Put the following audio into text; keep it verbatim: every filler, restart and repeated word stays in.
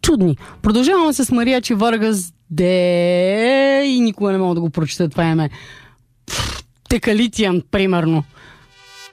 чудни. Продължаваме с Мария Чевъргас, де и никога не мога да го прочета това име. Текалитиан, примерно.